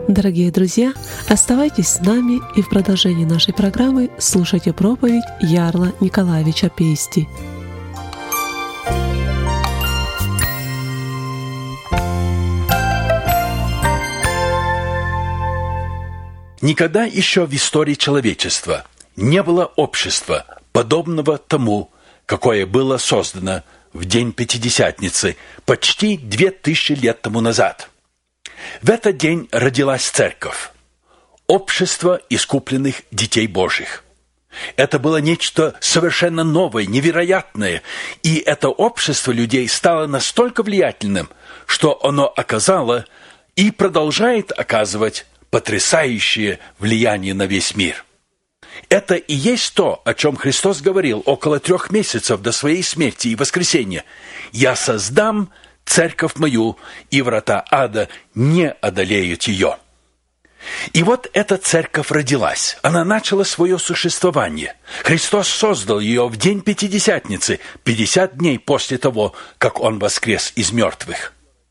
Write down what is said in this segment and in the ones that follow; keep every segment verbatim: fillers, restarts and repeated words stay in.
Дорогие друзья, оставайтесь с нами и в продолжении нашей программы слушайте проповедь Ярла Николаевича Пейсти. Никогда еще в истории человечества не было общества, подобного тому, какое было создано в день Пятидесятницы почти две тысячи лет тому назад. В этот день родилась церковь, общество искупленных детей Божьих. Это было нечто совершенно новое, невероятное, и это общество людей стало настолько влиятельным, что оно оказало и продолжает оказывать потрясающее влияние на весь мир. Это и есть то, о чем Христос говорил около трех месяцев до своей смерти и воскресения. «Я создам церковь мою, и врата ада не одолеют ее». И вот эта церковь родилась. Она начала свое существование. Христос создал ее в день Пятидесятницы, пятьдесят дней после того, как Он воскрес из мертвых.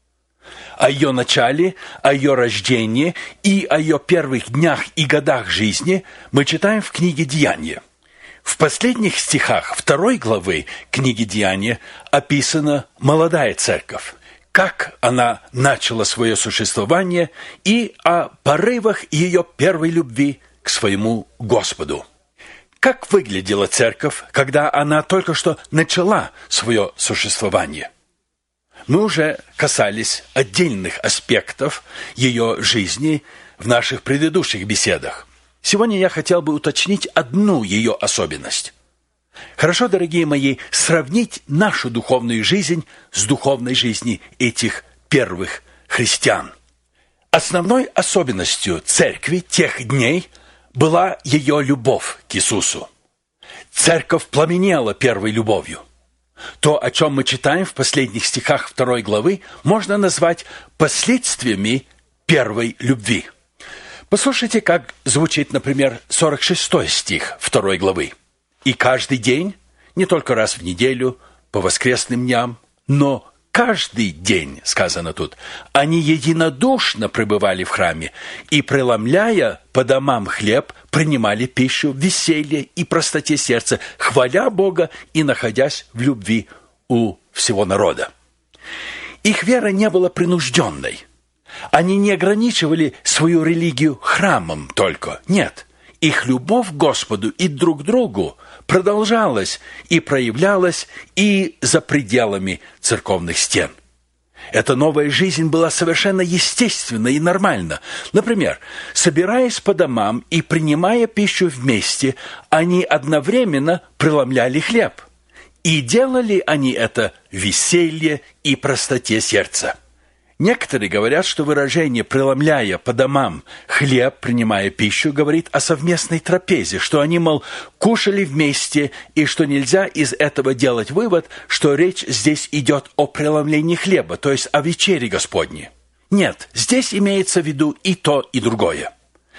О ее начале, о ее рождении и о ее первых днях и годах жизни мы читаем в книге «Деяния». В последних стихах второй главы книги «Деяния» описана молодая церковь, как она начала свое существование и о порывах ее первой любви к своему Господу. Как выглядела церковь, когда она только что начала свое существование? Мы уже касались отдельных аспектов ее жизни в наших предыдущих беседах. Сегодня я хотел бы уточнить одну ее особенность. Хорошо, дорогие мои, сравнить нашу духовную жизнь с духовной жизнью этих первых христиан. Основной особенностью церкви тех дней была ее любовь к Иисусу. Церковь пламенела первой любовью. То, о чем мы читаем в последних стихах второй главы, можно назвать последствиями первой любви. Послушайте, как звучит, например, сорок шестой стих второй главы. «И каждый день, не только раз в неделю, по воскресным дням, но каждый день, сказано тут, они единодушно пребывали в храме и, преломляя по домам хлеб, принимали пищу в веселье и простоте сердца, хваля Бога и находясь в любви у всего народа». Их вера не была принужденной. Они не ограничивали свою религию храмом только. Нет, их любовь к Господу и друг к другу продолжалась и проявлялась и за пределами церковных стен. Эта новая жизнь была совершенно естественна и нормальна. Например, собираясь по домам и принимая пищу вместе, они одновременно преломляли хлеб. И делали они это в веселье и простоте сердца. Некоторые говорят, что выражение «преломляя по домам хлеб, принимая пищу» говорит о совместной трапезе, что они, мол, кушали вместе, и что нельзя из этого делать вывод, что речь здесь идет о преломлении хлеба, то есть о вечере Господней. Нет, здесь имеется в виду и то, и другое.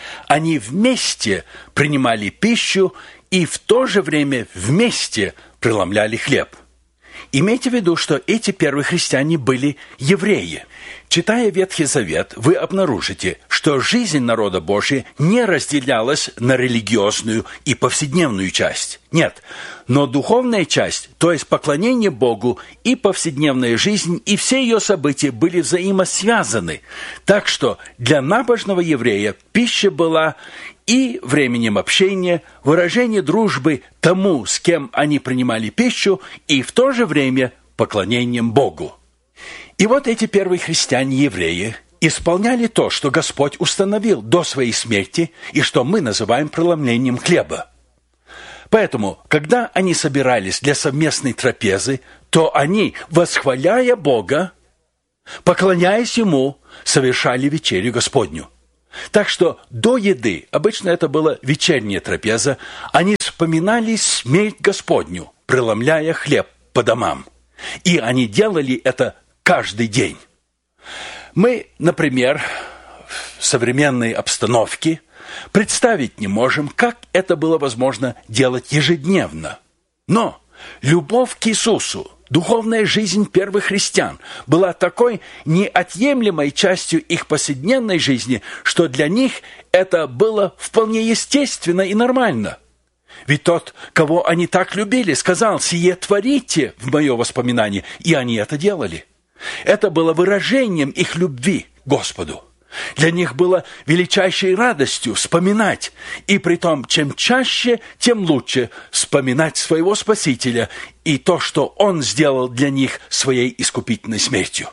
Они вместе принимали пищу и в то же время вместе преломляли хлеб. Имейте в виду, что эти первые христиане были евреи. Читая Ветхий Завет, вы обнаружите, что жизнь народа Божия не разделялась на религиозную и повседневную часть. Нет, но духовная часть, то есть поклонение Богу, и повседневная жизнь, и все ее события были взаимосвязаны. Так что для набожного еврея пища была и временем общения, выражение дружбы тому, с кем они принимали пищу, и в то же время поклонением Богу. И вот эти первые христиане-евреи исполняли то, что Господь установил до своей смерти, и что мы называем преломлением хлеба. Поэтому, когда они собирались для совместной трапезы, то они, восхваляя Бога, поклоняясь Ему, совершали вечерю Господню. Так что до еды, обычно это была вечерняя трапеза, они вспоминали смерть Господню, преломляя хлеб по домам. И они делали это каждый день. Мы, например, в современной обстановке представить не можем, как это было возможно делать ежедневно. Но любовь к Иисусу Духовная жизнь первых христиан была такой неотъемлемой частью их повседневной жизни, что для них это было вполне естественно и нормально. Ведь тот, кого они так любили, сказал: «Сие творите в мое воспоминание», и они это делали. Это было выражением их любви к Господу. Для них было величайшей радостью вспоминать, и притом, чем чаще, тем лучше вспоминать своего Спасителя и то, что Он сделал для них своей искупительной смертью.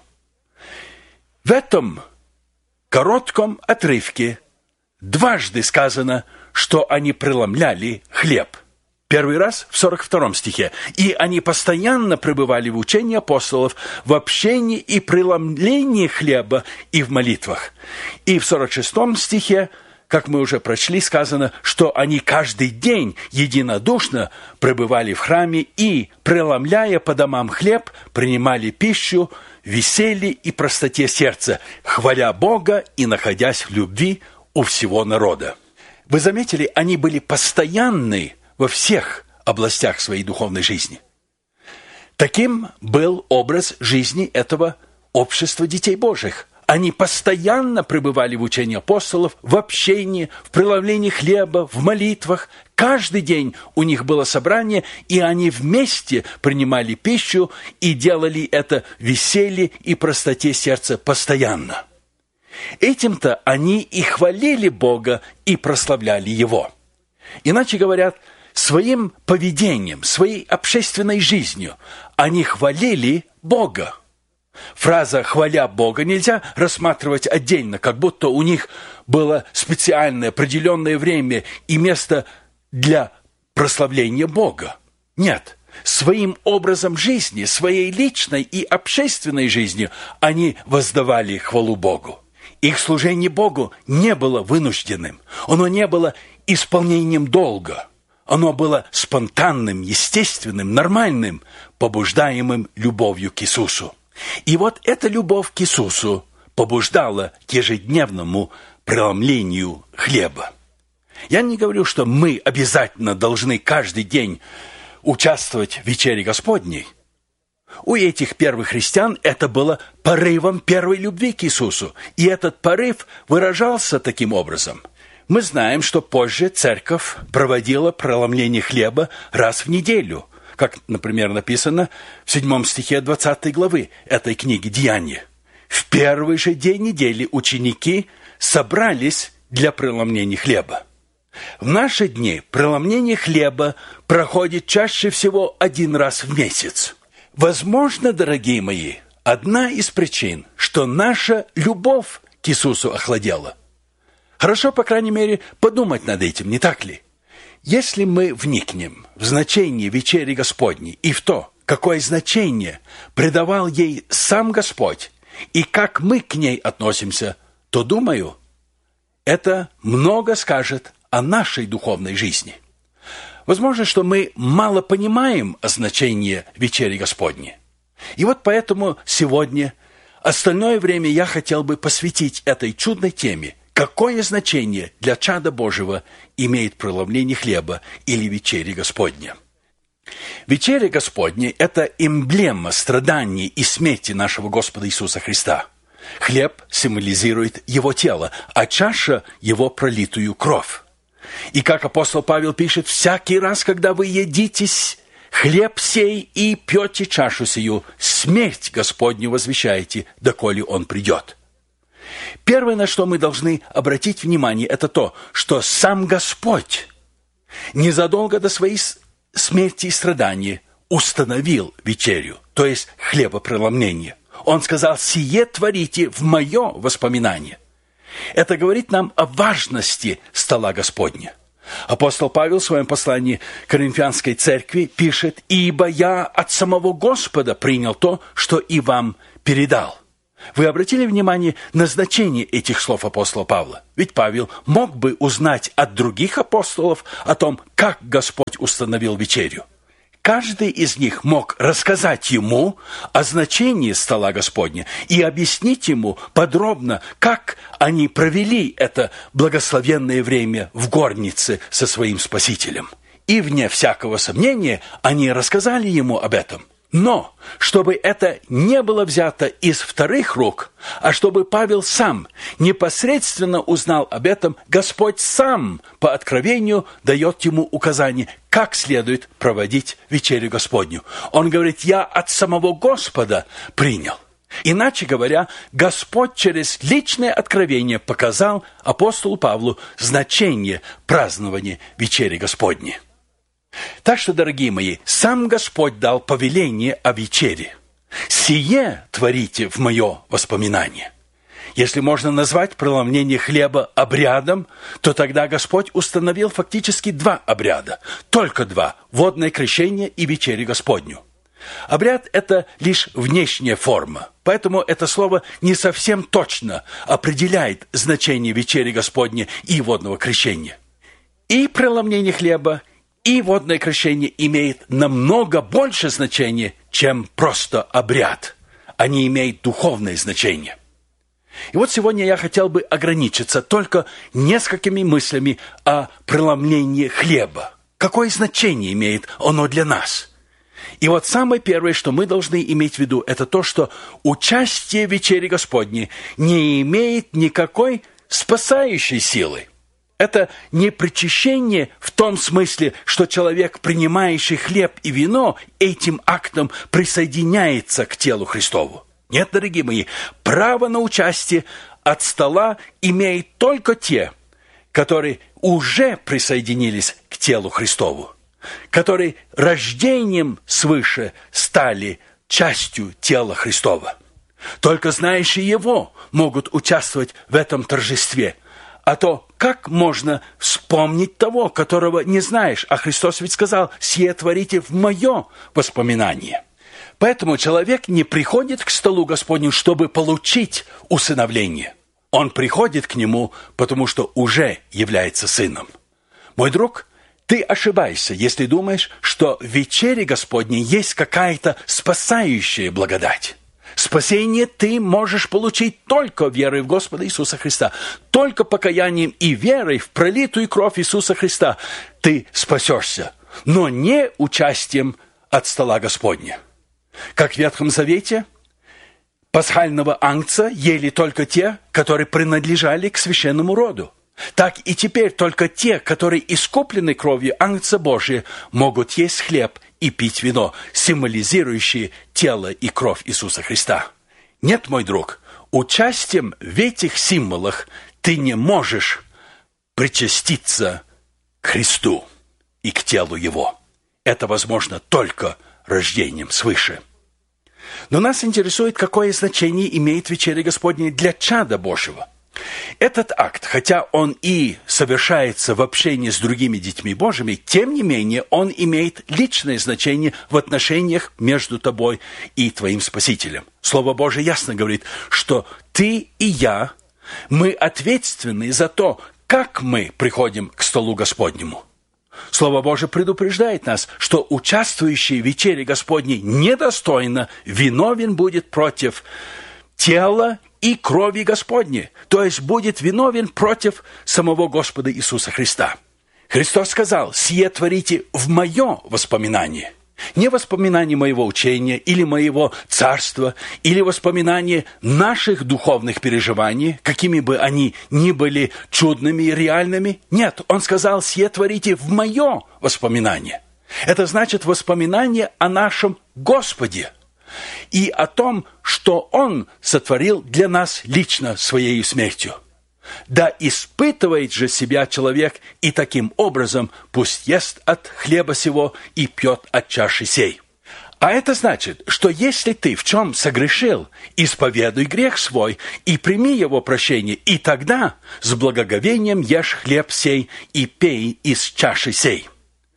В этом коротком отрывке дважды сказано, что они преломляли хлеб. Первый раз в сорок втором стихе. «И они постоянно пребывали в учении апостолов, в общении и преломлении хлеба и в молитвах». И в сорок шестом стихе, как мы уже прочли, сказано, что они каждый день единодушно пребывали в храме и, преломляя по домам хлеб, принимали пищу в веселье и простоте сердца, хваля Бога и находясь в любви у всего народа. Вы заметили, они были постоянны во всех областях своей духовной жизни. Таким был образ жизни этого общества детей Божьих. Они постоянно пребывали в учении апостолов, в общении, в преломлении хлеба, в молитвах. Каждый день у них было собрание, и они вместе принимали пищу и делали это в веселье и простоте сердца постоянно. Этим-то они и хвалили Бога и прославляли Его. Иначе говоря, своим поведением, своей общественной жизнью они хвалили Бога. Фраза «хваля Бога» нельзя рассматривать отдельно, как будто у них было специальное определенное время и место для прославления Бога. Нет, своим образом жизни, своей личной и общественной жизнью они воздавали хвалу Богу. Их служение Богу не было вынужденным, оно не было исполнением долга. Оно было спонтанным, естественным, нормальным, побуждаемым любовью к Иисусу. И вот эта любовь к Иисусу побуждала к ежедневному преломлению хлеба. Я не говорю, что мы обязательно должны каждый день участвовать в вечере Господней. У этих первых христиан это было порывом первой любви к Иисусу, и этот порыв выражался таким образом. Мы знаем, что позже церковь проводила преломление хлеба раз в неделю, как, например, написано в седьмом стихе двадцатой главы этой книги «Деяния». В первый же день недели ученики собрались для преломления хлеба. В наши дни преломление хлеба проходит чаще всего один раз в месяц. Возможно, дорогие мои, одна из причин, что наша любовь к Иисусу охладела. Хорошо, по крайней мере, подумать над этим, не так ли? Если мы вникнем в значение вечери Господней и в то, какое значение придавал ей сам Господь, и как мы к ней относимся, то, думаю, это много скажет о нашей духовной жизни. Возможно, что мы мало понимаем о значении вечери Господней. И вот поэтому сегодня остальное время я хотел бы посвятить этой чудной теме. Какое значение для чада Божьего имеет преломление хлеба или вечери Господня? Вечеря Господня – это эмблема страданий и смерти нашего Господа Иисуса Христа. Хлеб символизирует Его тело, а чаша – Его пролитую кровь. И как апостол Павел пишет, «Всякий раз, когда вы едитесь хлеб сей и пьете чашу сию, смерть Господню возвещаете, доколе Он придет». Первое, на что мы должны обратить внимание, это то, что сам Господь незадолго до своей смерти и страдания установил вечерю, то есть хлебопреломление. Он сказал: «Сие творите в мое воспоминание». Это говорит нам о важности стола Господня. Апостол Павел в своем послании к Коринфянской церкви пишет: «Ибо я от самого Господа принял то, что и вам передал». Вы обратили внимание на значение этих слов апостола Павла? Ведь Павел мог бы узнать от других апостолов о том, как Господь установил вечерю. Каждый из них мог рассказать ему о значении стола Господня и объяснить ему подробно, как они провели это благословенное время в горнице со своим Спасителем. И, вне всякого сомнения, они рассказали ему об этом. Но, чтобы это не было взято из вторых рук, а чтобы Павел сам непосредственно узнал об этом, Господь сам по откровению дает ему указание, как следует проводить вечерю Господню. Он говорит: «Я от самого Господа принял». Иначе говоря, Господь через личное откровение показал апостолу Павлу значение празднования вечери Господней. Так что, дорогие мои, сам Господь дал повеление о вечере. «Сие творите в мое воспоминание». Если можно назвать преломление хлеба обрядом, то тогда Господь установил фактически два обряда. Только два – водное крещение и вечерю Господню. Обряд – это лишь внешняя форма, поэтому это слово не совсем точно определяет значение вечери Господней и водного крещения. И преломление хлеба, и водное крещение имеет намного больше значения, чем просто обряд. Они имеют духовное значение. И вот сегодня я хотел бы ограничиться только несколькими мыслями о преломлении хлеба. Какое значение имеет оно для нас? И вот самое первое, что мы должны иметь в виду, это то, что участие в вечере Господней не имеет никакой спасающей силы. Это не причащение в том смысле, что человек, принимающий хлеб и вино, этим актом присоединяется к телу Христову. Нет, дорогие мои, право на участие от стола имеют только те, которые уже присоединились к телу Христову, которые рождением свыше стали частью тела Христова. Только знающие Его могут участвовать в этом торжестве. А то как можно вспомнить того, которого не знаешь? А Христос ведь сказал: «Сие творите в мое воспоминание». Поэтому человек не приходит к столу Господню, чтобы получить усыновление. Он приходит к Нему, потому что уже является сыном. Мой друг, ты ошибаешься, если думаешь, что в вечере Господней есть какая-то спасающая благодать. Спасение ты можешь получить только верой в Господа Иисуса Христа. Только покаянием и верой в пролитую кровь Иисуса Христа ты спасешься, но не участием от стола Господня. Как в Ветхом Завете пасхального агнца ели только те, которые принадлежали к священному роду. Так и теперь только те, которые искуплены кровью агнца Божия, могут есть хлеб и пить вино, символизирующие тело и кровь Иисуса Христа. Нет, мой друг, участием в этих символах ты не можешь причаститься к Христу и к телу Его. Это возможно только рождением свыше. Но нас интересует, какое значение имеет вечеря Господня для чада Божьего. Этот акт, хотя он и совершается в общении с другими детьми Божьими, тем не менее он имеет личное значение в отношениях между тобой и твоим Спасителем. Слово Божие ясно говорит, что ты и я, мы ответственны за то, как мы приходим к столу Господнему. Слово Божие предупреждает нас, что участвующий в вечере Господней недостойно виновен будет против тела и крови Господней, то есть будет виновен против самого Господа Иисуса Христа. Христос сказал: «Сие творите в мое воспоминание». Не воспоминание моего учения или моего царства, или воспоминание наших духовных переживаний, какими бы они ни были чудными и реальными. Нет, Он сказал: «Сие творите в мое воспоминание». Это значит воспоминание о нашем Господе и о том, что Он сотворил для нас лично Своей смертью. Да испытывает же себя человек, и таким образом пусть ест от хлеба сего и пьет от чаши сей. А это значит, что если ты в чем согрешил, исповедуй грех свой и прими его прощение, и тогда с благоговением ешь хлеб сей и пей из чаши сей.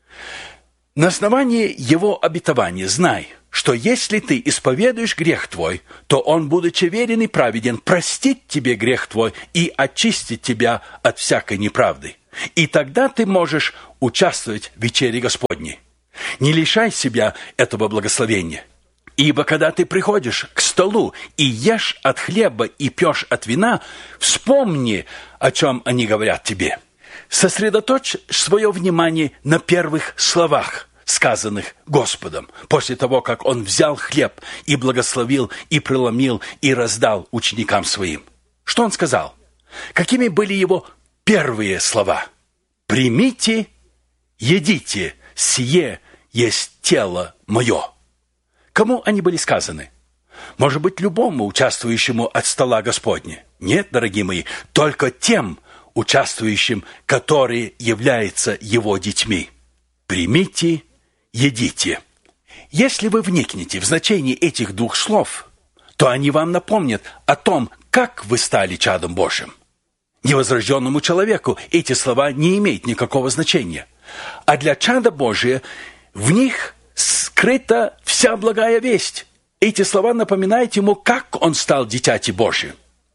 На основании его обетования знай, что если ты исповедуешь грех твой, то Он, будучи верен и праведен, простит тебе грех твой и очистит тебя от всякой неправды. И тогда ты можешь участвовать в вечере Господней. Не лишай себя этого благословения. Ибо когда ты приходишь к столу и ешь от хлеба и пьешь от вина, вспомни, о чем они говорят тебе. Сосредоточь свое внимание на первых словах. сказанных Господом, после того, как Он взял хлеб и благословил, и преломил, и раздал ученикам Своим. Что Он сказал? Какими были Его первые слова? «Примите, едите, сие есть тело Мое». Кому они были сказаны? Может быть, любому участвующему от стола Господня? Нет, дорогие мои, только тем участвующим, которые являются Его детьми. «Примите, едите». Если вы вникнете в значение этих двух слов, то они вам напомнят о том, как вы стали чадом Божьим. Невозрожденному человеку эти слова не имеют никакого значения. А для чада Божия в них скрыта вся благая весть. Эти слова напоминают ему, как он стал дитяти Божьим.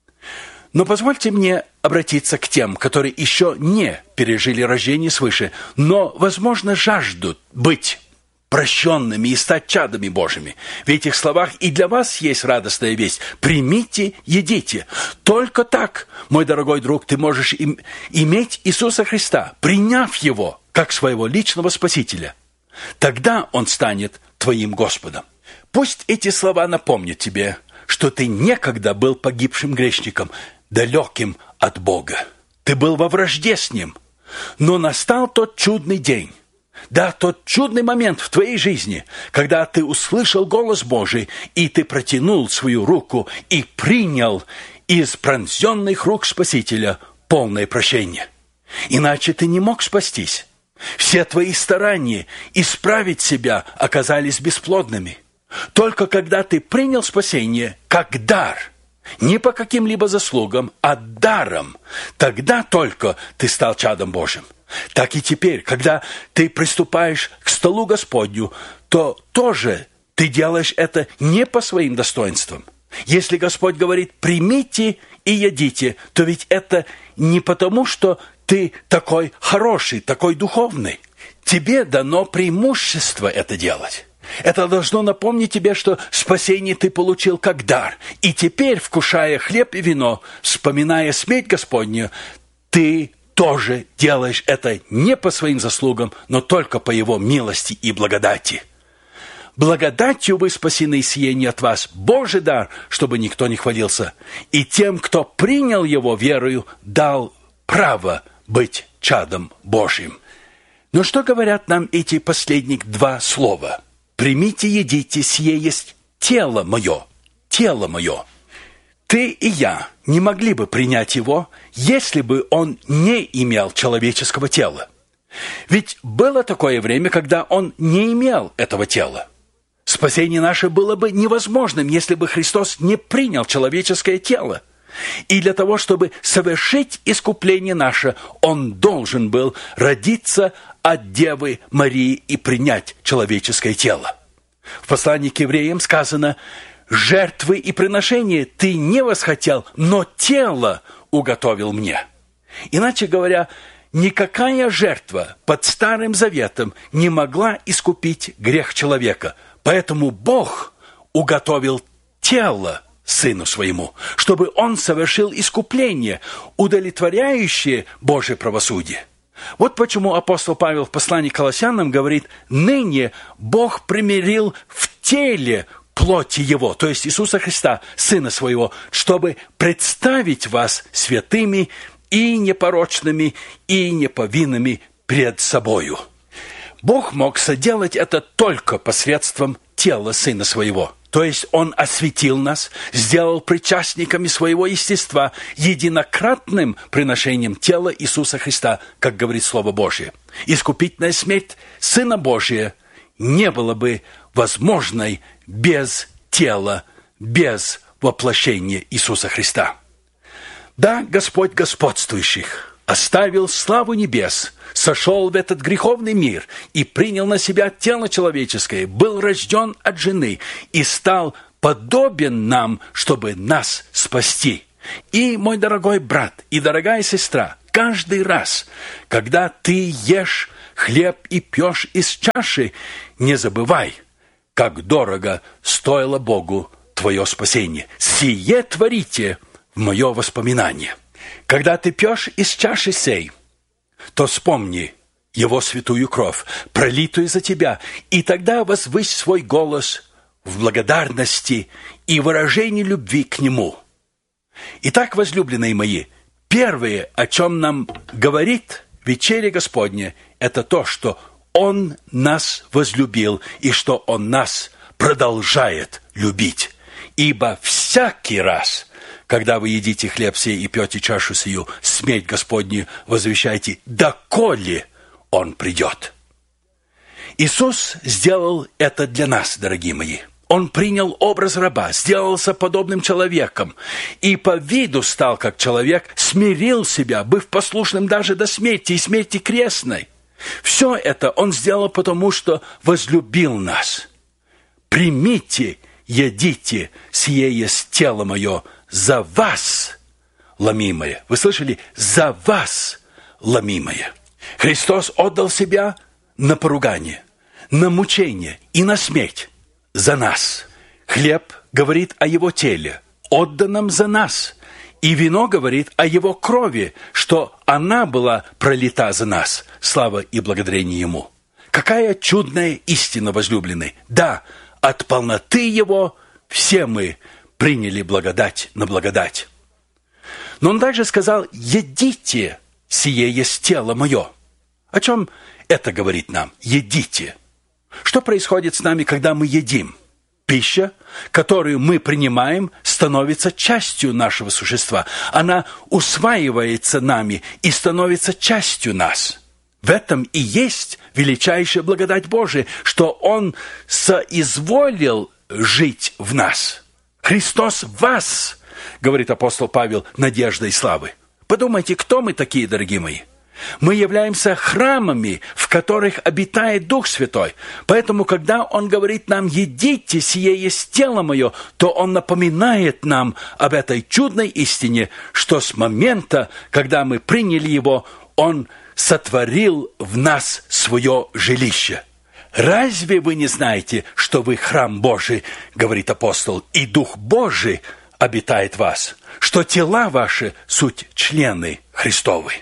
Но позвольте мне обратиться к тем, которые еще не пережили рождение свыше, но, возможно, жаждут быть прощенными и стать чадами Божьими. В этих словах и для вас есть радостная весть. «Примите, едите». Только так, мой дорогой друг, ты можешь им, иметь Иисуса Христа, приняв Его как своего личного Спасителя. Тогда Он станет твоим Господом. Пусть эти слова напомнят тебе, что ты некогда был погибшим грешником, далеким от Бога. Ты был во вражде с Ним. Но настал тот чудный день, да, тот чудный момент в твоей жизни, когда ты услышал голос Божий, и ты протянул свою руку и принял из пронзенных рук Спасителя полное прощение. Иначе ты не мог спастись. Все твои старания исправить себя оказались бесплодными. Только когда ты принял спасение как дар, не по каким-либо заслугам, а даром, тогда только ты стал чадом Божьим. Так и теперь, когда ты приступаешь к столу Господню, то тоже ты делаешь это не по своим достоинствам. Если Господь говорит «примите и едите», то ведь это не потому, что ты такой хороший, такой духовный. Тебе дано преимущество это делать. Это должно напомнить тебе, что спасение ты получил как дар. И теперь, вкушая хлеб и вино, вспоминая смерть Господню, ты тоже делаешь это не по своим заслугам, но только по Его милости и благодати. Благодатью вы спасены, сие не от вас, Божий дар, чтобы никто не хвалился. И тем, кто принял Его верою, дал право быть чадом Божьим. Но что говорят нам эти последние два слова? «Примите, едите, сие есть тело мое». Тело мое. Ты и я не могли бы принять его, если бы он не имел человеческого тела. Ведь было такое время, когда он не имел этого тела. Спасение наше было бы невозможным, если бы Христос не принял человеческое тело. И для того, чтобы совершить искупление наше, Он должен был родиться от Девы Марии и принять человеческое тело. В послании к евреям сказано: «Жертвы и приношения ты не восхотел, но тело уготовил мне». Иначе говоря, никакая жертва под Старым Заветом не могла искупить грех человека. Поэтому Бог уготовил тело Сыну Своему, чтобы Он совершил искупление, удовлетворяющее Божие правосудие. Вот почему апостол Павел в послании к Колоссянам говорит: «Ныне Бог примирил в теле плоти Его», то есть Иисуса Христа, Сына Своего, чтобы представить вас святыми и непорочными, и неповинными пред собою. Бог мог соделать это только посредством тела Сына Своего. То есть Он осветил нас, сделал причастниками своего естества единократным приношением тела Иисуса Христа, как говорит Слово Божие. Искупительная смерть Сына Божия не была бы возможной без тела, без воплощения Иисуса Христа. Да, Господь господствующих оставил славу небес, сошел в этот греховный мир и принял на себя тело человеческое, был рожден от жены и стал подобен нам, чтобы нас спасти. И, мой дорогой брат и дорогая сестра, каждый раз, когда ты ешь хлеб и пьешь из чаши, не забывай, как дорого стоило Богу твое спасение. Сие творите в мое воспоминание. Когда ты пьешь из чаши сей, то вспомни, Его святую кровь, пролитую за тебя, и тогда возвысь свой голос в благодарности и выражении любви к Нему. Итак, возлюбленные мои, первое, о чем нам говорит вечеря Господня, это то, что Он нас возлюбил и что Он нас продолжает любить. Ибо всякий раз, когда вы едите хлеб сей и пьете чашу сию, смерть Господню возвещайте, доколе Он придет. Иисус сделал это для нас, дорогие мои. Он принял образ раба, сделался подобным человеком, и по виду стал как человек, смирил себя, быв послушным даже до смерти и смерти крестной. Все это Он сделал потому, что возлюбил нас. Примите, едите, сие есть тело мое, за вас ломимое. Вы слышали? За вас ломимое. Христос отдал себя на поругание, на мучение и на смерть за нас. Хлеб говорит о Его теле, отданном за нас. И вино говорит о Его крови, что она была пролита за нас. Слава и благодарение Ему. Какая чудная истина, возлюбленный! Да, от полноты Его все мы приняли благодать на благодать. Но Он также сказал: «Едите, сие есть тело мое». О чем это говорит нам? Едите. Что происходит с нами, когда мы едим? Пища, которую мы принимаем, становится частью нашего существа. Она усваивается нами и становится частью нас. В этом и есть величайшая благодать Божия, что Он соизволил жить в нас. Христос в вас, говорит апостол Павел, надежда и славы. Подумайте, кто мы такие, дорогие мои? Мы являемся храмами, в которых обитает Дух Святой. Поэтому, когда Он говорит нам: «Едите, сие есть тело мое», то Он напоминает нам об этой чудной истине, что с момента, когда мы приняли Его, Он сотворил в нас свое жилище. «Разве вы не знаете, что вы храм Божий, — говорит апостол, — и Дух Божий обитает в вас, что тела ваши суть члены Христовы?»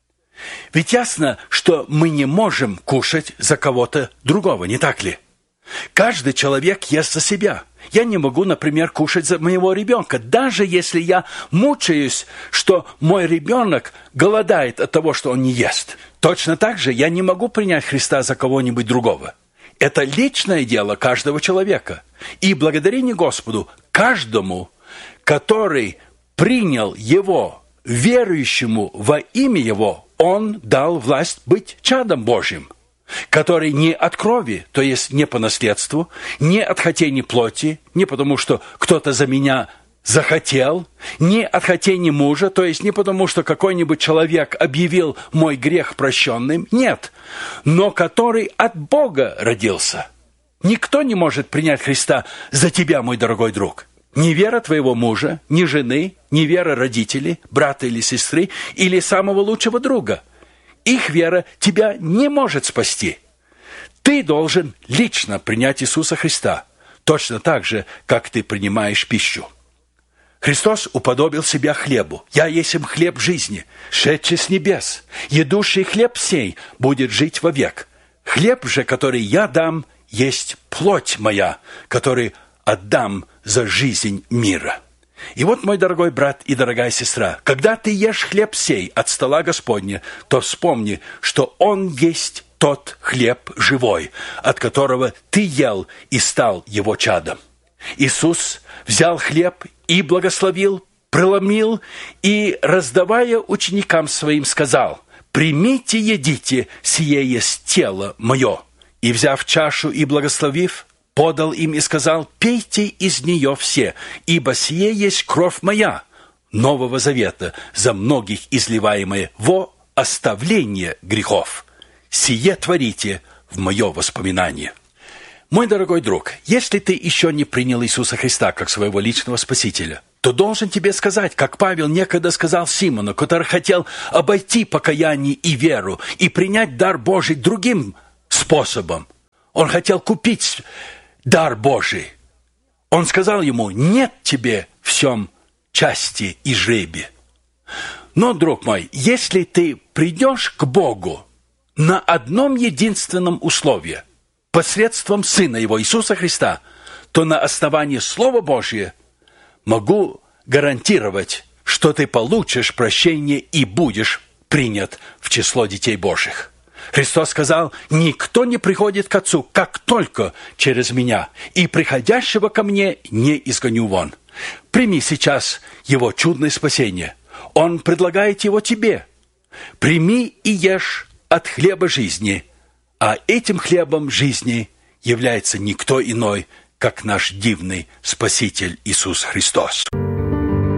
Ведь ясно, что мы не можем кушать за кого-то другого, не так ли? Каждый человек ест за себя. Я не могу, например, кушать за моего ребенка, даже если я мучаюсь, что мой ребенок голодает от того, что он не ест. Точно так же я не могу принять Христа за кого-нибудь другого. Это личное дело каждого человека. И благодарение Господу каждому, который принял Его, верующему во имя Его, Он дал власть быть чадом Божьим, который не от крови, то есть не по наследству, не от хотения плоти, не потому что кто-то за меня захотел, не от хотения мужа, то есть не потому что какой-нибудь человек объявил мой грех прощенным, нет, но который от Бога родился. Никто не может принять Христа за тебя, мой дорогой друг. Ни вера твоего мужа, ни жены, ни вера родителей, брата или сестры, или самого лучшего друга. Их вера тебя не может спасти. Ты должен лично принять Иисуса Христа, точно так же, как ты принимаешь пищу. Христос уподобил себя хлебу. «Я есть им хлеб жизни, шедший с небес. Едущий хлеб сей будет жить вовек. Хлеб же, который я дам, есть плоть моя, который отдам за жизнь мира». И вот, мой дорогой брат и дорогая сестра, когда ты ешь хлеб сей от стола Господня, то вспомни, что Он есть тот хлеб живой, от которого ты ел и стал Его чадом. Иисус взял хлеб и благословил, преломил и, раздавая ученикам Своим, сказал: «Примите, едите, сие есть тело мое». И, взяв чашу и благословив, подал им и сказал: «Пейте из нее все, ибо сие есть кровь моя, Нового Завета, за многих изливаемая во оставление грехов. Сие творите в мое воспоминание». Мой дорогой друг, если ты еще не принял Иисуса Христа как своего личного Спасителя, то должен тебе сказать, как Павел некогда сказал Симону, который хотел обойти покаяние и веру и принять дар Божий другим способом. Он хотел купить дар Божий. Он сказал ему: «Нет тебе в всем части и жребия». Но, друг мой, если ты придешь к Богу на одном единственном условии – посредством Сына Его, Иисуса Христа, то на основании Слова Божия могу гарантировать, что ты получишь прощение и будешь принят в число детей Божьих. Христос сказал: «Никто не приходит к Отцу, как только через Меня, и приходящего ко Мне не изгоню вон». Прими сейчас Его чудное спасение. Он предлагает его тебе. Прими и ешь от хлеба жизни, а этим хлебом жизни является никто иной, как наш дивный Спаситель Иисус Христос.